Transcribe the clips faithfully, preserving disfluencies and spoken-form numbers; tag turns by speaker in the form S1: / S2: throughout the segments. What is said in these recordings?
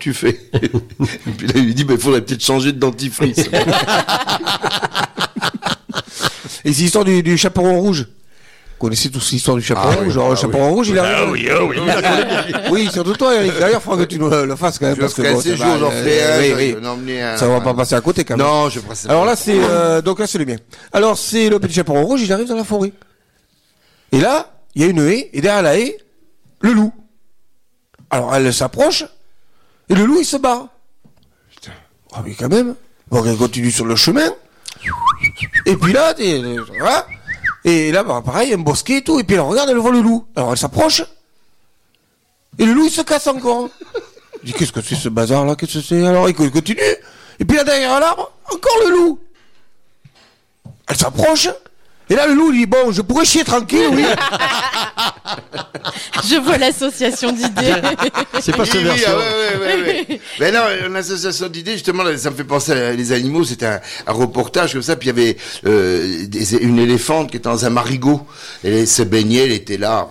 S1: tu ffais? Et puis là, il lui dit, bah, il faudrait peut-être changer de dentifrice.
S2: Et c'est l'histoire du, du chaperon rouge. Vous connaissez tous l'histoire du chaperon
S1: Ah
S2: rouge?
S1: oui,
S2: Genre,
S1: ah
S2: le chaperon
S1: oui.
S2: rouge, il arrive.
S1: Ah oui, ah oui,
S2: Oui, surtout toi, Eric. D'ailleurs, il faudra que tu nous le, le fasses quand même.
S1: Je
S2: parce que
S1: ferai
S2: bon,
S1: ces
S2: ça
S1: jours,
S2: va,
S1: j'en
S2: euh,
S1: ferai un.
S2: oui,
S1: je
S2: oui.
S1: vais en emmener un.
S2: Ça va pas passer à côté quand même.
S1: Non, je ferai ça.
S2: Alors là, c'est, euh, donc là, c'est le bien. Alors, c'est le petit chaperon rouge, il arrive dans la forêt. Et là, il y a une haie, et derrière la haie, le loup. Alors, elle s'approche, et le loup, il se barre. Putain. Ah, mais quand même. Bon, elle continue sur le chemin. Et puis là, t'es, voilà. Et là, bah, pareil, un bosquet et tout, et puis elle regarde, elle voit le loup. Alors, elle s'approche, et le loup, il se casse encore. Il dit, qu'est-ce que c'est ce bazar là? Qu'est-ce que c'est? Alors il continue. Et puis là derrière l'arbre, encore le loup. Elle s'approche. Et là le loup il dit, bon, je pourrais chier tranquille, oui.
S3: Je vois l'association d'idées.
S4: C'est pas
S1: Oui,
S4: ce
S1: oui,
S4: version.
S1: ah ouais, ouais, ouais, ouais. Ben non, une association d'idées, justement, là, ça me fait penser à les animaux. C'était un, un reportage comme ça, puis il y avait euh, des, une éléphante qui était dans un marigot. Elle se baignait, elle était là.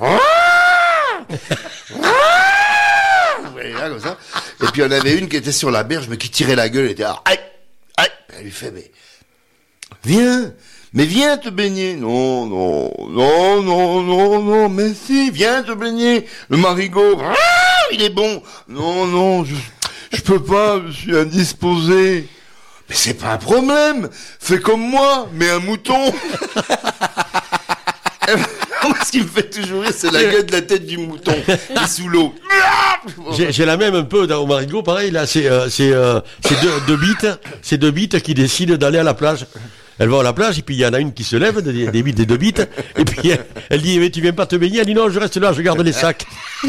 S1: Et là, comme ça. Et puis on avait une qui était sur la berge, mais qui tirait la gueule, elle était là. Aïe, aïe. Elle lui fait, mais viens, mais viens te baigner. Non, non, non, non, non, non, mais si, viens te baigner. Le marigot, ah, il est bon. Non, non, je, je peux pas, je suis indisposé. Mais c'est pas un problème. Fais comme moi, mais un mouton. Ce qui me fait toujours rire, c'est la gueule de la tête du mouton qui est sous l'eau.
S4: J'ai, j'ai la même un peu dans, au marigot, pareil, là, c'est, euh, c'est, euh, c'est deux, deux bites, c'est deux bites qui décident d'aller à la plage. Elles vont à la plage, et puis il y en a une qui se lève, des, des bites, des deux bites, et puis elle, elle dit, mais tu viens pas te baigner? Elle dit, non, je reste là, je garde les sacs.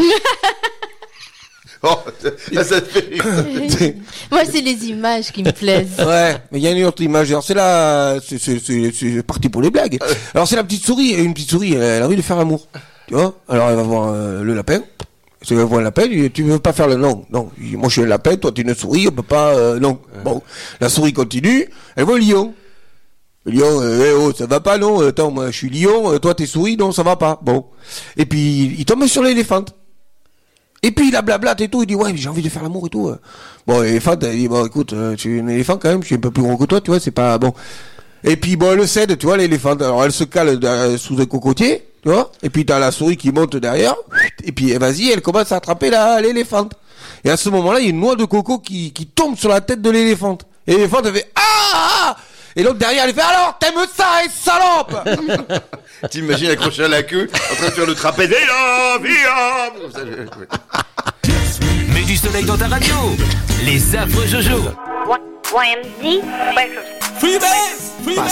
S1: Oh, ça, ça te fait rire.
S3: Moi, c'est les images qui me plaisent.
S2: Ouais, mais il y a une autre image. Alors c'est là, c'est, c'est, c'est, c'est parti pour les blagues. Alors c'est la petite souris, et une petite souris, elle, elle a envie de faire l'amour. Tu vois? Alors elle va voir euh, le lapin. Si elle va voir un lapin, il dit, tu veux pas faire le non, non. Il dit, moi je suis un lapin, toi t'es une souris, on peut pas, euh, non. Bon, la souris continue, elle voit le lion. Le lion, euh, eh, oh, ça va pas, non. Attends, moi je suis lion, euh, toi t'es souris, non, ça va pas. Bon. Et puis il tombe sur l'éléphante. Et puis il a blablate et tout, il dit ouais, j'ai envie de faire l'amour et tout. Bon, l'éléphant, elle dit bon, écoute, euh, tu es un éléphant quand même, je suis un peu plus gros que toi, tu vois, c'est pas bon. Et puis bon, elle le cède, tu vois, l'éléphant. Alors elle se cale euh, sous un cocotier, tu vois. Et puis t'as la souris qui monte derrière. Et puis vas-y, elle commence à attraper la l'éléphant. Et à ce moment-là, il y a une noix de coco qui qui tombe sur la tête de l'éléphant. Et l'éléphant elle fait ah, ah. Et l'autre derrière, elle fait alors, t'aimes ça, et salope.
S1: T'imagines accroché à la queue, en train de faire le trapèze. Et là, viens. Comme ça, je-
S5: Mets du soleil dans ta radio. Les affreux Jojo.
S6: Y M D.
S5: Freebase, Freebase.